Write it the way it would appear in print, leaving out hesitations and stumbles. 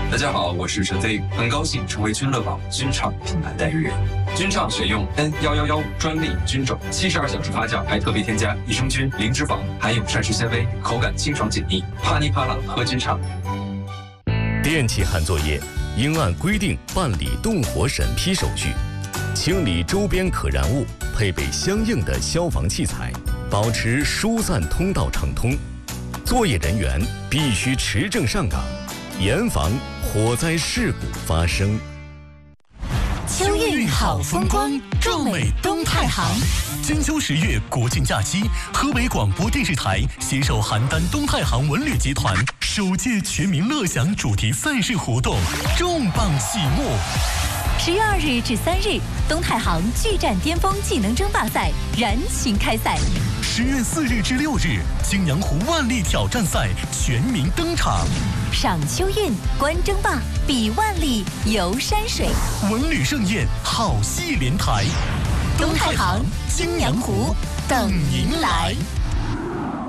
大家好，我是陈飞，很高兴成为君乐宝君畅品牌代言人。君畅选用 N1115专利菌种，72小时发酵，还特别添加益生菌、零脂肪，含有膳食纤维，口感清爽解腻，啪哩啪啦喝君畅。 电气焊作业应按规定办理动火审批手续，清理周边可燃物，配备相应的消防器材，保持疏散通道畅通。作业人员必须持证上岗，严防火灾事故发生。 秋运好风光，壮美东太行。金秋10月国庆假期，河北广播电视台携手邯郸东太行文旅集团首届全民乐享主题赛事活动重磅启幕。 10月2日至3日，东太行巨战巅峰技能争霸赛燃情开赛。 10月4日至6日，青阳湖万历挑战赛全民登场。 赏秋运，观争霸，比万历，游山水， 文旅盛宴，好戏连台。 东太行、青阳湖等您来。